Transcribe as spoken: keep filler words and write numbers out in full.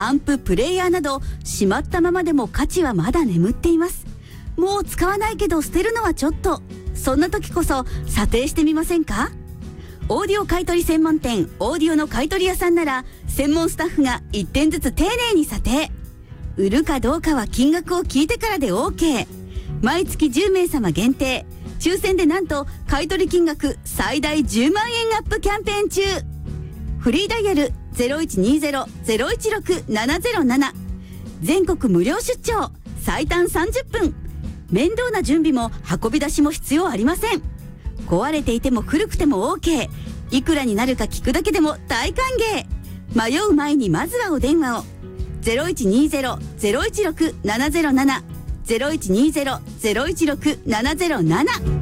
アンプ、プレイヤーなどしまったままでも価値はまだ眠っています。もう使わないけど捨てるのはちょっと。そんな時こそ査定してみませんか？オーディオ買取専門店オーディオの買取屋さんなら専門スタッフがいってんずつ丁寧に査定。売るかどうかは金額を聞いてからで OK。 毎月じゅうめいさま限定、抽選でなんと買取金額最大じゅうまんえんアップキャンペーン中。フリーダイヤル ゼロいちにゼロ ゼロいちろく ななゼロなな、 全国無料出張、最短さんじゅっぷん。面倒な準備も運び出しも必要ありません。壊れていても古くても OK。 いくらになるか聞くだけでも大歓迎。迷う前にまずはお電話を。 ゼロいちにゼロ ゼロいちろく ななゼロなな ゼロいちにゼロ ゼロいちろく ななゼロなな